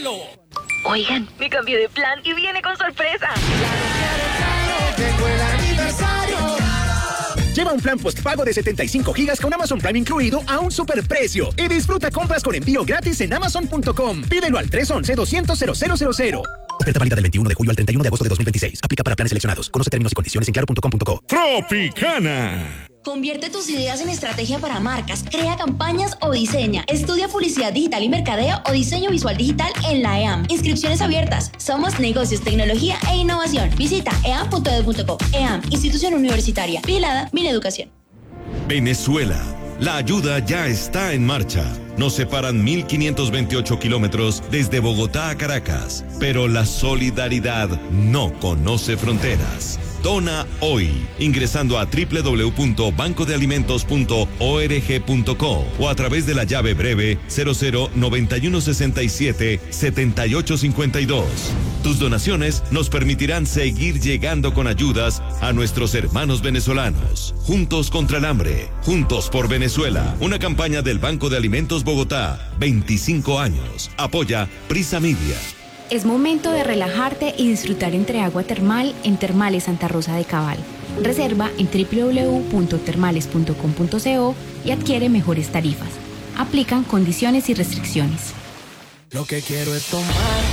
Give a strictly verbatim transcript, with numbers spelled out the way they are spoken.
¡Llévelo! Oigan, me cambié de plan y viene con sorpresa. Llegó el aniversario. Lleva un plan postpago de setenta y cinco gigas con Amazon Prime incluido a un superprecio y disfruta compras con envío gratis en amazon punto com. Pídelo al tres once, doscientos, cero cero cero cero. Oferta válida del veintiuno de julio al treinta y uno de agosto de dos mil veintiséis. Aplica para planes seleccionados. Conoce términos y condiciones en claro punto com punto co. Tropicana. Convierte tus ideas en estrategia para marcas, crea campañas o diseña. Estudia publicidad digital y mercadeo o diseño visual digital en la E A M. Inscripciones abiertas. Somos Negocios, Tecnología e Innovación. Visita e a m punto e d u punto co. E A M, institución universitaria. Vigilada, Mineducación. Venezuela. La ayuda ya está en marcha. Nos separan mil quinientos veintiocho kilómetros desde Bogotá a Caracas, pero la solidaridad no conoce fronteras. Dona hoy, ingresando a doble u doble u doble u punto banco de alimentos punto org punto co o a través de la llave breve cero cero noventa y uno sesenta y siete setenta y ocho cincuenta y dos. Tus donaciones nos permitirán seguir llegando con ayudas a nuestros hermanos venezolanos. Juntos contra el hambre, juntos por Venezuela. Una campaña del Banco de Alimentos Bogotá, veinticinco años. Apoya Prisa Media. Es momento de relajarte y disfrutar entre agua termal en Termales Santa Rosa de Cabal. Reserva en doble u doble u doble u punto termales punto com punto co y adquiere mejores tarifas. Aplican condiciones y restricciones. Lo que quiero es tomar